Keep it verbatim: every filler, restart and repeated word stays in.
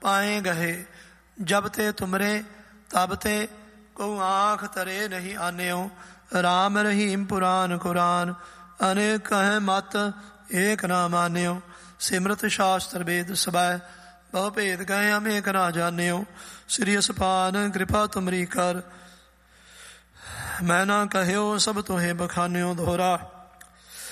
आए गहे। जब ते तुमरे तब ते को आँख तरे नहीं आन्यो। राम रहीम पुराण कुरान अनेक कह मत एक ना मान्यो। सिमरत शास्त्र वेद सबै बहु भेद गए हम एक ना जान्यो। श्री असपान कृपा तुमरी कर मैं ना कहो सब तुहे बखान्यो। दोहरा